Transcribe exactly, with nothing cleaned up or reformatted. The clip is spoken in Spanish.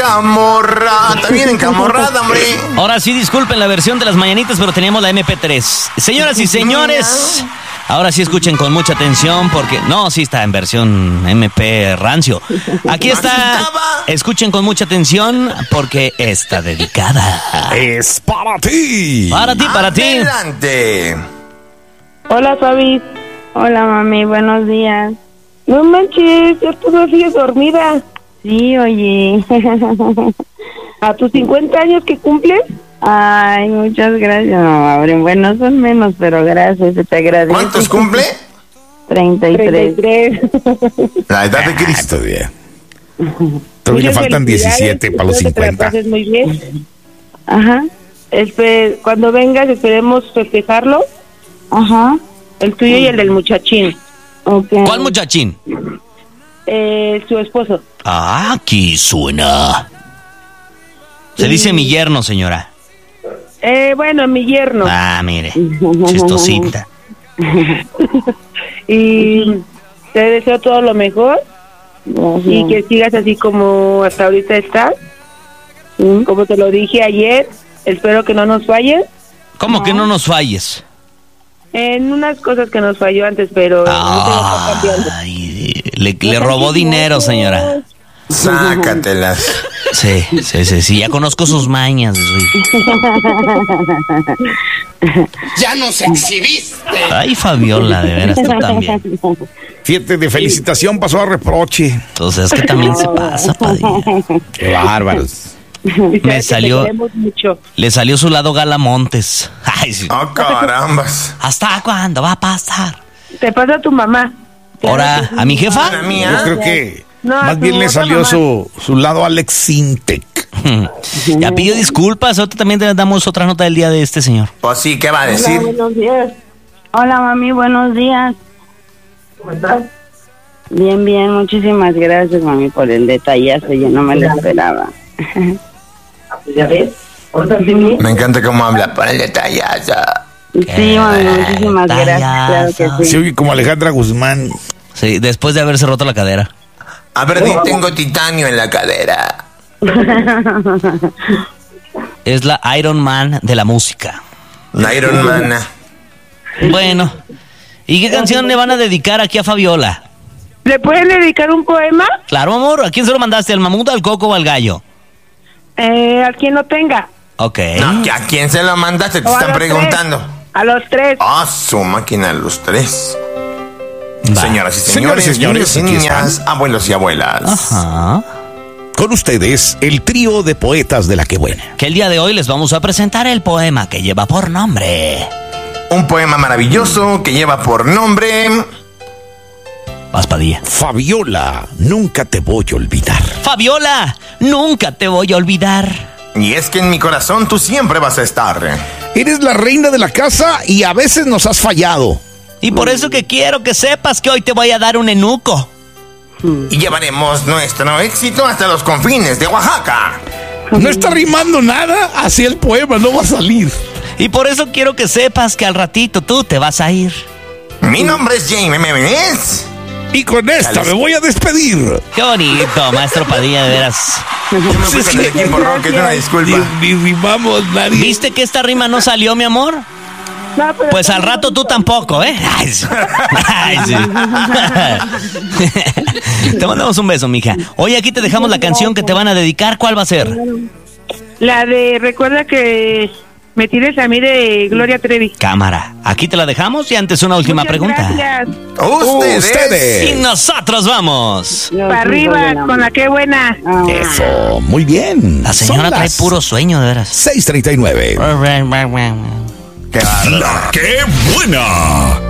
camorra. Está bien encamorrada, hombre. Ahora sí, disculpen la versión de las mañanitas, pero teníamos la eme pe tres. Señoras y señores, ahora sí escuchen con mucha atención porque... No, sí está en versión eme pe rancio. Aquí está. Escuchen con mucha atención porque está dedicada. Es para ti. Para ti, para ti. Adelante. Hola, Fabi. Hola, mami, buenos días. No manches, ya tú no sigues dormida. Sí, oye. ¿A tus cincuenta años que cumples? Ay, muchas gracias, mamá. Bueno, son menos, pero gracias, te agradezco. ¿Cuántos cumple? treinta y tres. treinta y tres. La edad de Cristo. Ah, bien. Todavía faltan diecisiete para los cincuenta. Muy bien. Ajá, Espe- cuando vengas esperemos festejarlo, ajá. el tuyo y el del muchachín, Okay. ¿Cuál muchachín? eh, su esposo. Ah, aquí suena. Se dice mi yerno, señora. Eh, bueno, mi yerno. Ah, mire, chistosita. Y te deseo todo lo mejor Gracias. y que sigas así como hasta ahorita estás. Sí. Como te lo dije ayer, espero que no nos falles ¿Cómo que no nos falles? en unas cosas que nos falló antes, pero no te lo está cambiando. Ay, le, le robó dinero, señora. Sácatelas. Sí, sí, sí, sí, ya conozco sus mañas. Güey. ¡Ya nos exhibiste! Ay, Fabiola, de veras, tú también. Fíjate, de felicitación pasó a reproche. Entonces, es que también se pasa, Padilla. Qué bárbaros. Y sabes Me que salió- te queremos mucho. Le salió su lado Galamontes. Ay, sí. ¡Ah, carambas! ¿Hasta cuándo va a pasar? Te pasa a tu mamá. Ahora, ¿a mi ¿La jefa? mía? Yo creo que No, más tu bien le otra salió mamá. su, su lado Alex Sintek. Ya pidió disculpas. Ahorita también te damos otra nota del día de este señor. Pues sí, ¿qué va a Hola, decir? buenos días. Hola, mami, buenos días. ¿Cómo estás? Bien, bien, muchísimas gracias, mami, por el detallazo. Yo no me lo esperaba. ¿Ya ves? ¿Ahorita sí bien? Me encanta cómo habla para el detallazo. Sí, mami, muchísimas gracias. Claro que Se sí. oye como Alejandra Guzmán. Sí, después de haberse roto la cadera. A ver, di, tengo titanio en la cadera. Es la Iron Man de la música. Iron Man. Bueno, ¿y qué canción le van a dedicar aquí a Fabiola? ¿Le pueden dedicar un poema? Claro, amor. ¿A quién se lo mandaste? ¿Al mamut, al coco o al gallo? Eh, al quien lo tenga. Ok. No, ¿que ¿a quién se lo mandaste? Te O a están los preguntando. tres. A los tres. Ah, su máquina, los tres. Va. Señoras y Señores señores, y señores, niños y aquí niñas, están. abuelos y abuelas. Ajá. Con ustedes, el trío de poetas de la que buena. Que el día de hoy les vamos a presentar el poema que lleva por nombre... Un poema maravilloso que lleva por nombre... Vas, Padilla. Fabiola, nunca te voy a olvidar. Fabiola, nunca te voy a olvidar. Y es que en mi corazón tú siempre vas a estar. Eres la reina de la casa y a veces nos has fallado. Y por eso que quiero que sepas que hoy te voy a dar un enuco. Y llevaremos nuestro éxito hasta los confines de Oaxaca. No está rimando nada, así el poema no va a salir. Y por eso quiero que sepas que al ratito tú te vas a ir. Mi nombre es Jaime Memes. Y con esta me voy a despedir. Qué bonito, maestro Padilla, de veras. Yo me puse en el equipo rock, es una disculpa. Ni, ni rimamos nadie. ¿Viste que esta rima no salió, mi amor? No, pero Pues al rato tú tampoco, ¿eh? Ay, sí. Ay, sí. Te mandamos un beso, mija. Hoy aquí te dejamos la canción que te van a dedicar. ¿Cuál va a ser? la de recuerda que me tires a mí de Gloria Trevi. Cámara. Aquí te la dejamos y antes una última Muchas pregunta. Gracias. Ustedes. Ustedes. Y nosotros vamos. Yo Para sí arriba, soy el con la que buena. Ah, Eso, muy bien. La señora Son trae las puro sueño, de veras. seis treinta y nueve. Qué bárbaro. La que buena.